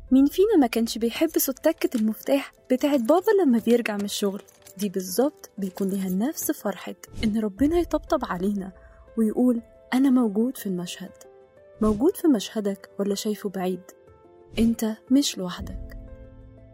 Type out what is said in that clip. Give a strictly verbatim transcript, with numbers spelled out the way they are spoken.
مين فينا ما كانش بيحب صوت تكة المفتاح بتاعت بابا لما بيرجع من الشغل؟ دي بالظبط بيكون لها نفس فرحة إن ربنا يطبطب علينا ويقول أنا موجود في المشهد. موجود في مشهدك ولا شايفه بعيد؟ أنت مش لوحدك.